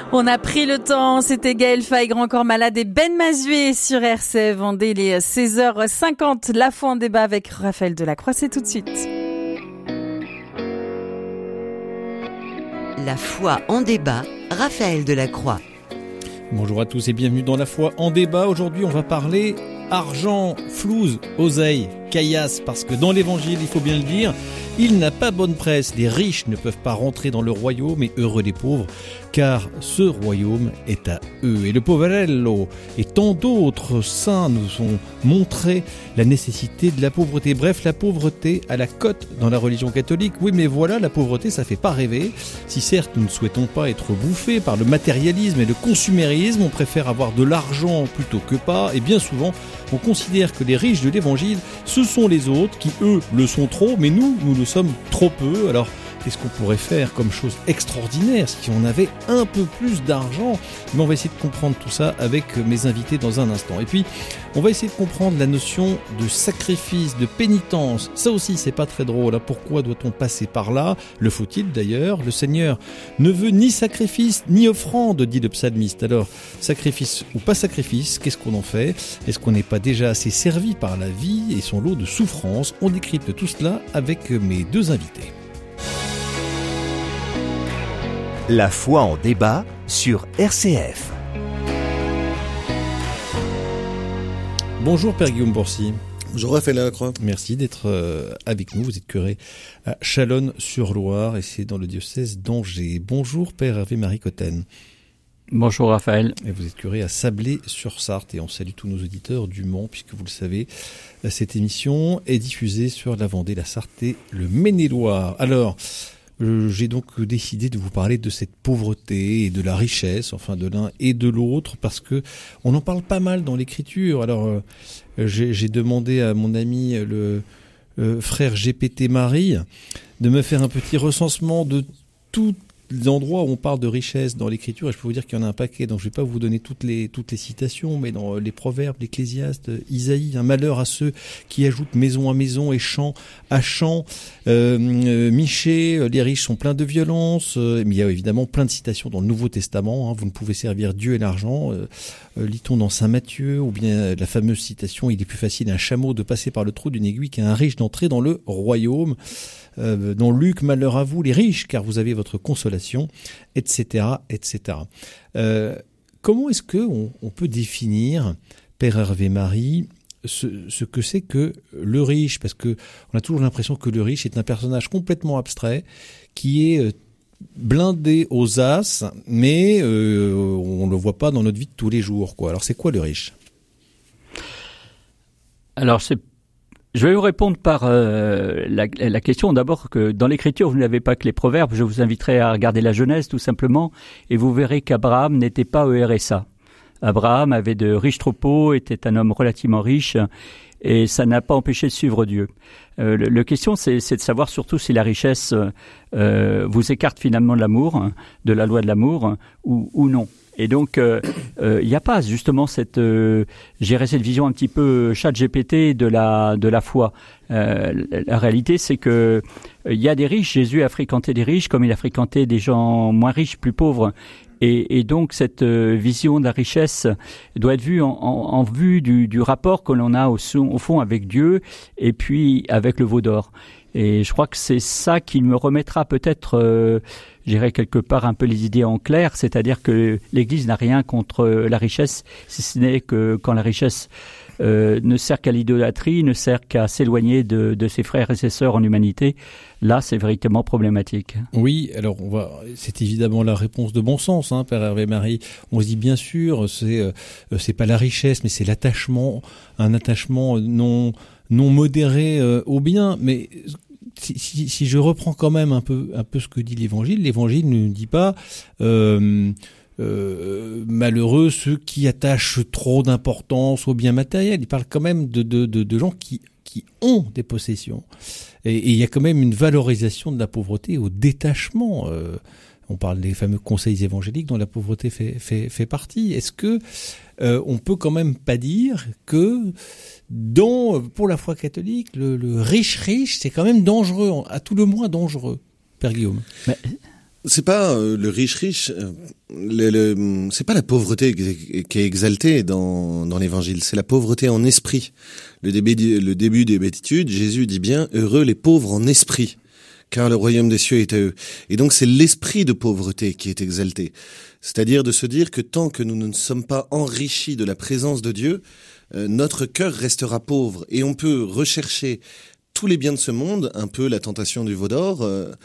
On a pris le temps, c'était Gaël Faye, Grand Corps Malade et Ben Mazué sur RCF Vendée, les 16h50. La foi en débat avec Raphaël Delacroix, c'est tout de suite. La foi en débat, Raphaël Delacroix. Bonjour à tous et bienvenue dans La foi en débat. Aujourd'hui, on va parler argent, flouze, oseille, caillasse, parce que dans l'évangile, il faut bien le dire, il n'a pas bonne presse. Les riches ne peuvent pas rentrer dans le royaume et heureux les pauvres, car ce royaume est à eux. Et le poverello et tant d'autres saints nous ont montré la nécessité de la pauvreté. Bref, la pauvreté à la cote dans la religion catholique. Oui, mais voilà, la pauvreté, ça fait pas rêver. Si certes, nous ne souhaitons pas être bouffés par le matérialisme et le consumérisme, on préfère avoir de l'argent plutôt que pas. Et bien souvent, on considère que les riches de l'évangile, ce sont les autres qui, eux, le sont trop, mais nous le sommes trop peu. Alors, qu'est-ce qu'on pourrait faire comme chose extraordinaire si on avait un peu plus d'argent? Mais on va essayer de comprendre tout ça avec mes invités dans un instant. Et puis, on va essayer de comprendre la notion de sacrifice, de pénitence. Ça aussi, c'est pas très drôle. Pourquoi doit-on passer par là? Le faut-il d'ailleurs? Le Seigneur ne veut ni sacrifice, ni offrande, dit le psalmiste. Alors, sacrifice ou pas sacrifice, qu'est-ce qu'on en fait? Est-ce qu'on n'est pas déjà assez servi par la vie et son lot de souffrances? On décrypte tout cela avec mes deux invités. La foi en débat sur RCF. Bonjour Père Guillaume Bourcy. Bonjour Raphaël Delacroix. Merci d'être avec nous. Vous êtes curé à Chalonnes-sur-Loire et c'est dans le diocèse d'Angers. Bonjour Père Hervé-Marie Cotten. Bonjour Raphaël. Et vous êtes curé à Sablé-sur-Sarthe et on salue tous nos auditeurs du Mans puisque vous le savez, cette émission est diffusée sur la Vendée, la Sarthe et le Maine-et-Loire. Alors, j'ai donc décidé de vous parler de cette pauvreté et de la richesse, enfin de l'un et de l'autre, parce que on en parle pas mal dans l'Écriture. Alors, j'ai demandé à mon ami le frère GPT Marie de me faire un petit recensement de tous les endroits où on parle de richesse dans l'Écriture, et je peux vous dire qu'il y en a un paquet, donc je ne vais pas vous donner toutes les citations, mais dans les Proverbes, l'Ecclésiaste, Isaïe, un malheur à ceux qui ajoutent maison à maison et champ à champ. Michée, les riches sont pleins de violence, mais il y a évidemment plein de citations dans le Nouveau Testament, vous ne pouvez servir Dieu et l'argent, lit-on dans Saint Matthieu, ou bien la fameuse citation, il est plus facile à un chameau de passer par le trou d'une aiguille qu'à un riche d'entrer dans le royaume. Dans Luc, malheur à vous les riches, car vous avez votre consolation, etc., etc. Comment est-ce que on peut définir, Père Hervé-Marie, ce que c'est que le riche? Parce que on a toujours l'impression que le riche est un personnage complètement abstrait, qui est blindé aux as, mais on le voit pas dans notre vie de tous les jours, quoi. Alors c'est quoi le riche? Alors je vais vous répondre par la question d'abord que dans l'Écriture, vous n'avez pas que les proverbes. Je vous inviterai à regarder la Genèse tout simplement et vous verrez qu'Abraham n'était pas au RSA. Abraham avait de riches troupeaux, était un homme relativement riche et ça n'a pas empêché de suivre Dieu. La question, c'est de savoir surtout si la richesse vous écarte finalement de l'amour, de la loi de l'amour ou non. Et donc, il n'y a pas justement cette vision un petit peu ChatGPT de la foi. La réalité, c'est que il y a des riches. Jésus a fréquenté des riches comme il a fréquenté des gens moins riches, plus pauvres. Et donc, cette vision de la richesse doit être vue en vue du rapport que l'on a au fond avec Dieu et puis avec le veau d'or. Et je crois que c'est ça qui me remettra peut-être, j'irai quelque part un peu les idées en clair, c'est-à-dire que l'Église n'a rien contre la richesse, si ce n'est que quand la richesse ne sert qu'à l'idolâtrie, ne sert qu'à s'éloigner de ses frères et ses sœurs en humanité, là c'est véritablement problématique. Oui, alors c'est évidemment la réponse de bon sens, Père Hervé-Marie. On se dit bien sûr, c'est pas la richesse, mais c'est l'attachement, un attachement non modéré au bien, mais si je reprends quand même un peu ce que dit l'Évangile ne dit pas malheureux ceux qui attachent trop d'importance aux biens matériels. Il parle quand même de gens qui ont des possessions. Et il y a quand même une valorisation de la pauvreté au détachement. On parle des fameux conseils évangéliques dont la pauvreté fait partie. Est-ce que on peut quand même pas dire que pour la foi catholique, le riche, c'est quand même dangereux, à tout le moins dangereux, Père Guillaume? C'est pas le riche, c'est pas la pauvreté qui est exaltée dans l'évangile, c'est la pauvreté en esprit. Le début des béatitudes, Jésus dit bien, heureux les pauvres en esprit, car le royaume des cieux est à eux. Et donc c'est l'esprit de pauvreté qui est exalté. C'est-à-dire de se dire que tant que nous ne sommes pas enrichis de la présence de Dieu, notre cœur restera pauvre. Et on peut rechercher tous les biens de ce monde, un peu la tentation du veau d'or,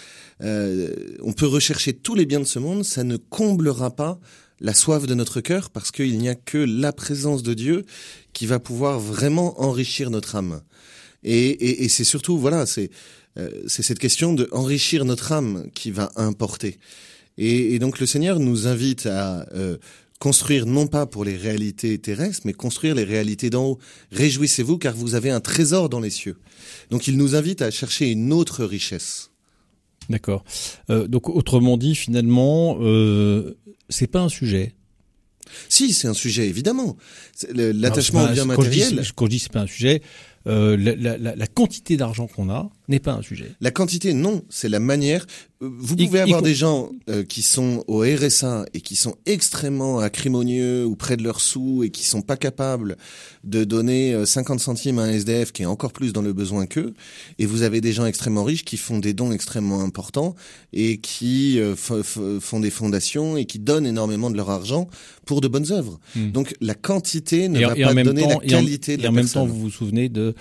on peut rechercher tous les biens de ce monde, ça ne comblera pas la soif de notre cœur, parce qu'il n'y a que la présence de Dieu qui va pouvoir vraiment enrichir notre âme. Et c'est surtout, voilà, c'est cette question de enrichir notre âme qui va importer. Et donc le Seigneur nous invite à construire non pas pour les réalités terrestres, mais construire les réalités d'en haut. Réjouissez-vous car vous avez un trésor dans les cieux. Donc il nous invite à chercher une autre richesse. D'accord. Donc autrement dit, finalement, c'est pas un sujet. Si, c'est un sujet, évidemment. L'attachement au bien matériel. Quand je dis c'est pas un sujet, la quantité d'argent qu'on a n'est pas un sujet. La quantité, non, c'est la manière. Vous pouvez avoir des gens qui sont au RSA et qui sont extrêmement acrimonieux ou près de leurs sous et qui sont pas capables de donner 50 centimes à un SDF qui est encore plus dans le besoin qu'eux. Et vous avez des gens extrêmement riches qui font des dons extrêmement importants et qui font des fondations et qui donnent énormément de leur argent pour de bonnes œuvres. Donc la quantité ne va pas donner la qualité de la personne. Et en même temps, vous vous souvenez de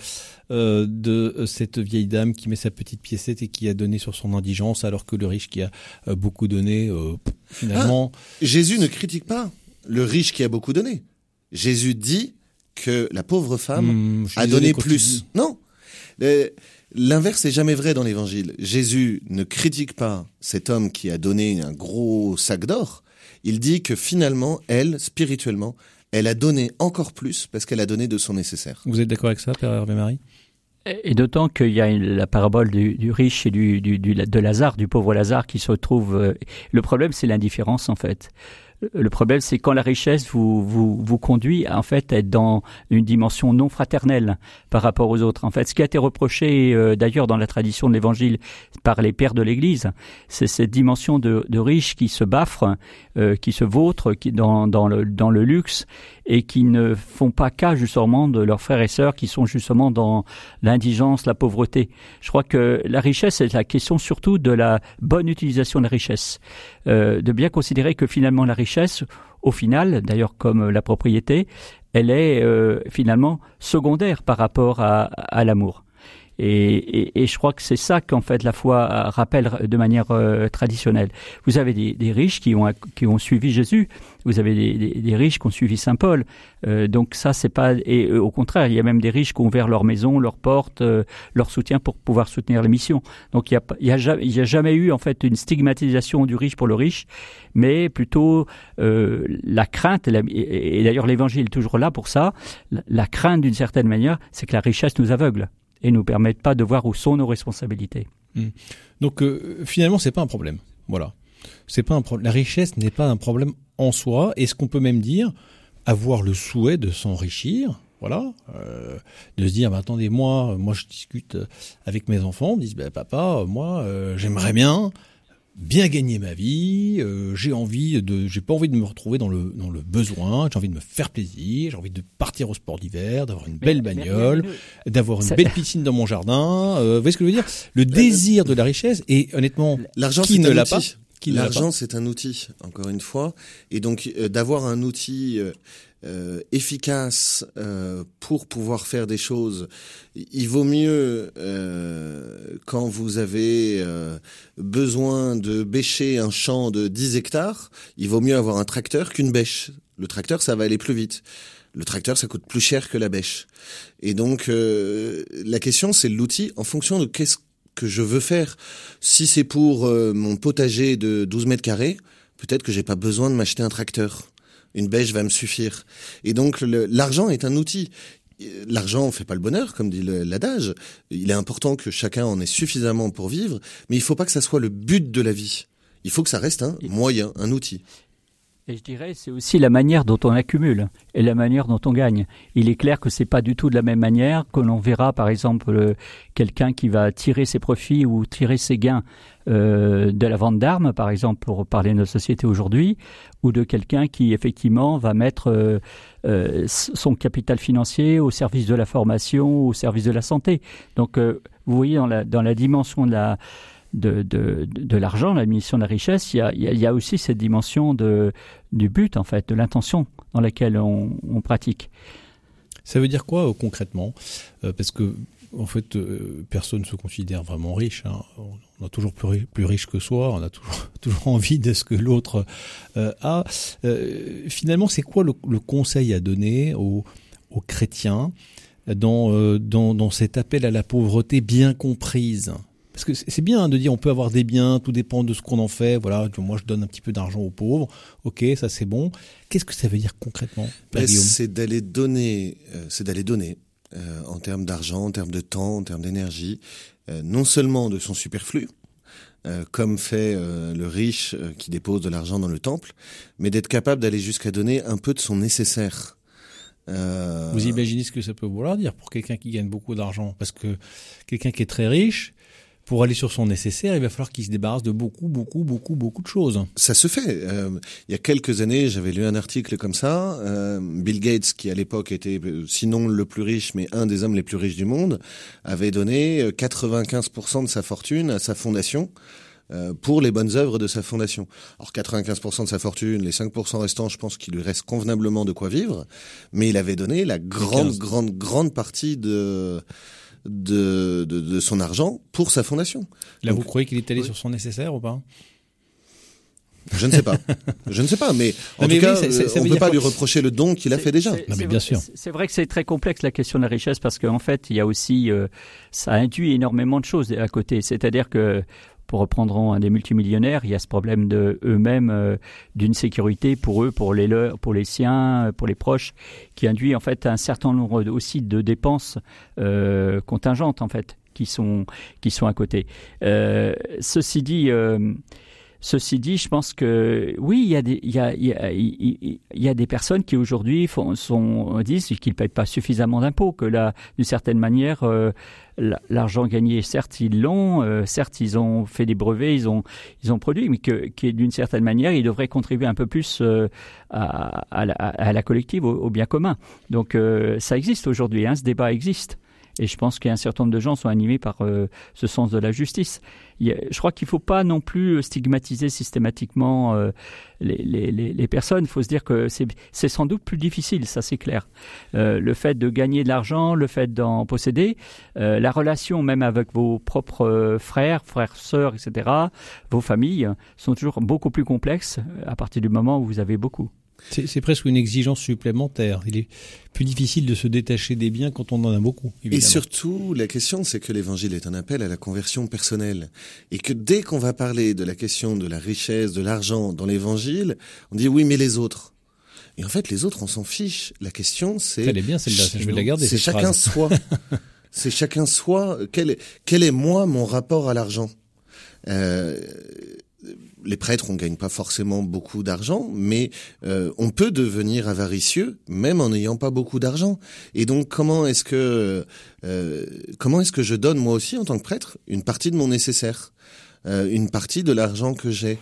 cette vieille dame qui met sa petite piécette et qui a donné sur son indigence, alors que le riche qui a beaucoup donné, finalement... Jésus ne critique pas le riche qui a beaucoup donné. Jésus dit que la pauvre femme a donné plus. Non, l'inverse n'est jamais vrai dans l'évangile. Jésus ne critique pas cet homme qui a donné un gros sac d'or. Il dit que finalement, elle, spirituellement, elle a donné encore plus parce qu'elle a donné de son nécessaire. Vous êtes d'accord avec ça, Père Hervé Marie ? Et d'autant qu'il y a la parabole du riche et de Lazare, du pauvre Lazare qui se retrouve. Le problème, c'est l'indifférence en fait. Le problème, c'est quand la richesse vous conduit en fait à être dans une dimension non fraternelle par rapport aux autres. En fait, ce qui a été reproché d'ailleurs dans la tradition de l'Évangile par les pères de l'Église, c'est cette dimension de riches qui se baffrent, qui se vautrent dans le luxe et qui ne font pas cas justement de leurs frères et sœurs qui sont justement dans l'indigence, la pauvreté. Je crois que la richesse, c'est la question surtout de la bonne utilisation de la richesse, de bien considérer que finalement la richesse, au final, d'ailleurs comme la propriété, elle est finalement secondaire par rapport à l'amour. Et je crois que c'est ça qu'en fait la foi rappelle de manière traditionnelle. Vous avez des riches qui ont suivi Jésus, vous avez des riches qui ont suivi Saint Paul. Donc ça c'est pas, et au contraire il y a même des riches qui ont ouvert leur maison, leurs portes, leur soutien pour pouvoir soutenir la mission. Donc il y a jamais eu en fait une stigmatisation du riche pour le riche, mais plutôt la crainte. Et d'ailleurs l'Évangile est toujours là pour ça. La crainte d'une certaine manière, c'est que la richesse nous aveugle et nous permettent pas de voir où sont nos responsabilités. Donc finalement, c'est pas un problème. Voilà, c'est pas un problème. La richesse n'est pas un problème en soi. Est-ce qu'on peut même dire avoir le souhait de s'enrichir? Voilà, de se dire, attendez, moi, je discute avec mes enfants, ils me disent, papa, moi, j'aimerais bien gagner ma vie, j'ai pas envie de me retrouver dans le besoin, j'ai envie de me faire plaisir, j'ai envie de partir au sport d'hiver, d'avoir une belle bagnole, d'avoir une belle piscine dans mon jardin. Vous voyez ce que je veux dire? Le désir de la richesse, et honnêtement, l'argent, qui ne l'a pas? L'argent, c'est un outil, encore une fois, et donc d'avoir un outil efficace pour pouvoir faire des choses. Il vaut mieux quand vous avez besoin de bêcher un champ de 10 hectares, il vaut mieux avoir un tracteur qu'une bêche. Le tracteur, ça va aller plus vite. Le tracteur, ça coûte plus cher que la bêche. Et donc la question, c'est l'outil en fonction de qu'est-ce que je veux faire. Si c'est pour mon potager de 12 mètres carrés, peut-être que j'ai pas besoin de m'acheter un tracteur. Une bêche va me suffire. Et donc l'argent est un outil. L'argent ne fait pas le bonheur, comme dit l'adage. Il est important que chacun en ait suffisamment pour vivre, mais il ne faut pas que ça soit le but de la vie. Il faut que ça reste un moyen, un outil. Et je dirais, c'est aussi la manière dont on accumule et la manière dont on gagne. Il est clair que c'est pas du tout de la même manière que l'on verra, par exemple, quelqu'un qui va tirer ses profits ou tirer ses gains de la vente d'armes, par exemple, pour parler de notre société aujourd'hui, ou de quelqu'un qui, effectivement, va mettre son capital financier au service de la formation, au service de la santé. Donc, vous voyez, dans la dimension de l'argent, la mission de la richesse, il y a aussi cette dimension du but, en fait, de l'intention dans laquelle on pratique. Ça veut dire quoi concrètement ? Parce que, en fait, personne ne se considère vraiment riche. Hein. On est toujours plus riche que soi, on a toujours envie de ce que l'autre a. Finalement, c'est quoi le conseil à donner aux chrétiens dans cet appel à la pauvreté bien comprise ? Parce que c'est bien de dire on peut avoir des biens, tout dépend de ce qu'on en fait. Voilà, moi je donne un petit peu d'argent aux pauvres. Ok, ça c'est bon. Qu'est-ce que ça veut dire concrètement, Guillaume ? C'est d'aller donner, en termes d'argent, en termes de temps, en termes d'énergie, non seulement de son superflu, comme fait le riche qui dépose de l'argent dans le temple, mais d'être capable d'aller jusqu'à donner un peu de son nécessaire. Vous imaginez ce que ça peut vouloir dire pour quelqu'un qui gagne beaucoup d'argent ? Parce que quelqu'un qui est très riche, pour aller sur son nécessaire, il va falloir qu'il se débarrasse de beaucoup de choses. Ça se fait. Il y a quelques années, j'avais lu un article comme ça. Bill Gates, qui à l'époque était sinon le plus riche, mais un des hommes les plus riches du monde, avait donné 95% de sa fortune à sa fondation pour les bonnes œuvres de sa fondation. Alors 95% de sa fortune, les 5% restants, je pense qu'il lui reste convenablement de quoi vivre, mais il avait donné la grande partie de son argent pour sa fondation. Là, vous croyez qu'il est allé sur son nécessaire ou pas ? Je ne sais pas, mais en tout cas, on ne peut pas lui reprocher le don qu'il a fait déjà. Non, mais bien sûr. C'est vrai que c'est très complexe la question de la richesse parce qu'en fait, il y a aussi, ça induit énormément de choses à côté. C'est-à-dire que, pour reprendre un des multimillionnaires, il y a ce problème de eux-mêmes, d'une sécurité pour eux, pour les leurs, pour les siens, pour les proches, qui induit en fait un certain nombre aussi de dépenses contingentes en fait, qui sont à côté. Ceci dit, je pense que oui, il y a des personnes qui aujourd'hui disent qu'ils ne payent pas suffisamment d'impôts, que là, d'une certaine manière, l'argent gagné, certes ils l'ont, certes ils ont fait des brevets, ils ont produit, mais que d'une certaine manière ils devraient contribuer un peu plus à la collective, au bien commun. Donc ça existe aujourd'hui, ce débat existe. Et je pense qu'un certain nombre de gens sont animés par ce sens de la justice. Je crois qu'il ne faut pas non plus stigmatiser systématiquement les personnes. Il faut se dire que c'est sans doute plus difficile, ça c'est clair. Le fait de gagner de l'argent, le fait d'en posséder, la relation même avec vos propres frères, sœurs, etc., vos familles, sont toujours beaucoup plus complexes à partir du moment où vous avez beaucoup. C'est presque une exigence supplémentaire. Il est plus difficile de se détacher des biens quand on en a beaucoup, évidemment. Et surtout, la question, c'est que l'évangile est un appel à la conversion personnelle. Et que dès qu'on va parler de la question de la richesse, de l'argent dans l'évangile, on dit oui, mais les autres. Et en fait, les autres, on s'en fiche. La question, c'est... Elle est bien celle-là, je vais la garder. C'est chacun soi. C'est chacun soi. Quel est moi, mon rapport à l'argent ? Les prêtres, on gagne pas forcément beaucoup d'argent, mais on peut devenir avaricieux même en n'ayant pas beaucoup d'argent. Et donc, comment est-ce que je donne moi aussi en tant que prêtre une partie de mon nécessaire, une partie de l'argent que j'ai,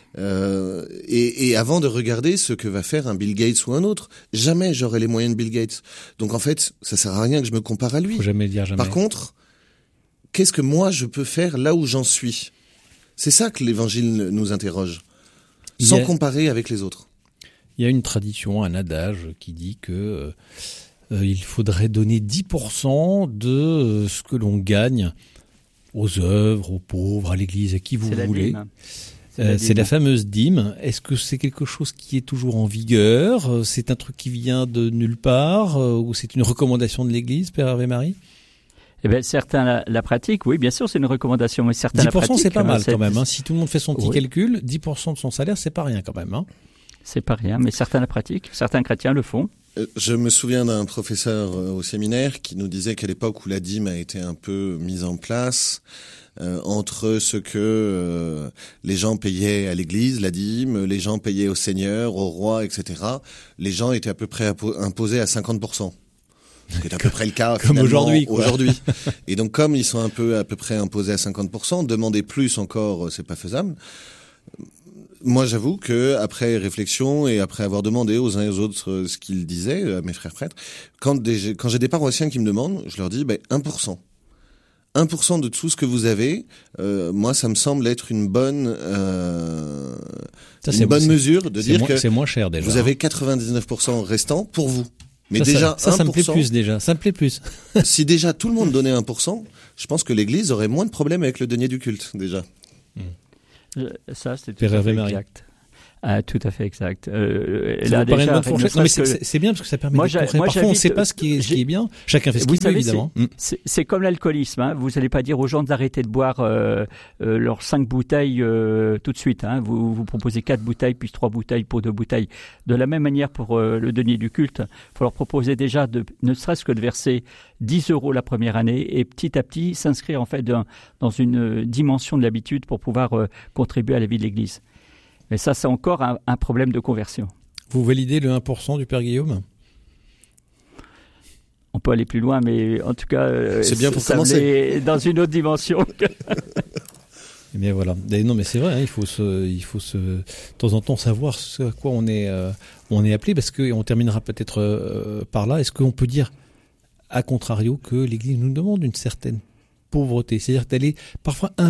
et avant de regarder ce que va faire un Bill Gates ou un autre, jamais j'aurai les moyens de Bill Gates. Donc en fait, ça sert à rien que je me compare à lui. Faut jamais dire jamais. Par contre, qu'est-ce que moi je peux faire là où j'en suis ? C'est ça que l'Évangile nous interroge, sans comparer avec les autres. Il y a une tradition, un adage qui dit que il faudrait donner 10% de ce que l'on gagne aux œuvres, aux pauvres, à l'Église, à qui vous voulez. C'est la fameuse dîme. Est-ce que c'est quelque chose qui est toujours en vigueur ? C'est un truc qui vient de nulle part ? Ou c'est une recommandation de l'Église, Père Hervé Marie ? Eh bien, certains la pratiquent, oui, bien sûr, c'est une recommandation, mais certains la pratiquent. 10%, c'est pas mal quand même. Si tout le monde fait son petit calcul, 10% de son salaire, c'est pas rien quand même. C'est pas rien, mais certains la pratiquent, certains chrétiens le font. Je me souviens d'un professeur au séminaire qui nous disait qu'à l'époque où la dîme a été un peu mise en place, entre ce que les gens payaient à l'église, la dîme, les gens payaient au seigneur, au roi, etc., les gens étaient à peu près imposés à 50%. Ce qui est à peu près le cas comme aujourd'hui. Et donc, comme ils sont à peu près imposés à 50%, demander plus encore, c'est pas faisable. Moi, j'avoue que après réflexion et après avoir demandé aux uns et aux autres ce qu'ils disaient, à mes frères prêtres, quand j'ai des paroissiens qui me demandent, je leur dis 1%. 1% de tout ce que vous avez, moi, ça me semble être une bonne mesure de dire que c'est moins cher déjà. Vous avez 99% restant pour vous. Mais ça me plaît plus déjà. Ça me plaît plus. Si déjà tout le monde donnait 1%, je pense que l'Église aurait moins de problèmes avec le denier du culte déjà. Ça, c'est tout à fait exact. Ah, tout à fait exact. Là, déjà, une bonne fourchette. Non, mais c'est bien parce que ça permet de concret. Parfois, on ne sait pas ce qui est bien. Chacun fait ce qu'il veut, évidemment. C'est comme l'alcoolisme. Hein. Vous n'allez pas dire aux gens d'arrêter de boire leurs 5 bouteilles tout de suite. Hein. Vous proposez 4 bouteilles, puis 3 bouteilles pour 2 bouteilles. De la même manière, pour le denier du culte, il faut leur proposer déjà, ne serait-ce que de verser 10 € la première année et petit à petit s'inscrire en fait dans une dimension de l'habitude pour pouvoir contribuer à la vie de l'Église. Mais ça, c'est encore un problème de conversion. Vous validez le 1% du Père Guillaume ? On peut aller plus loin, mais en tout cas, c'est bien pour commencer. Dans une autre dimension. Eh bien voilà. Non, mais c'est vrai, hein, il faut de temps en temps savoir ce à quoi on est appelé, parce qu'on terminera peut-être par là. Est-ce qu'on peut dire, à contrario, que l'Église nous demande une certaine pauvreté, c'est-à-dire d'aller parfois un